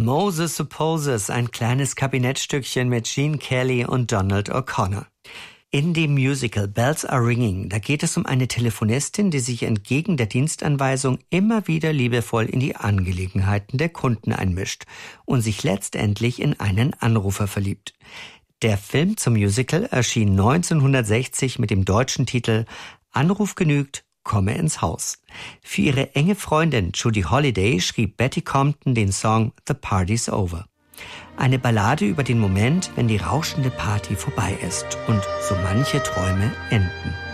Moses Supposes, ein kleines Kabinettstückchen mit Gene Kelly und Donald O'Connor. In dem Musical Bells Are Ringing, da geht es um eine Telefonistin, die sich entgegen der Dienstanweisung immer wieder liebevoll in die Angelegenheiten der Kunden einmischt und sich letztendlich in einen Anrufer verliebt. Der Film zum Musical erschien 1960 mit dem deutschen Titel Anruf genügt, komme ins Haus. Für ihre enge Freundin Judy Holliday schrieb Betty Compton den Song The Party's Over. Eine Ballade über den Moment, wenn die rauschende Party vorbei ist und so manche Träume enden.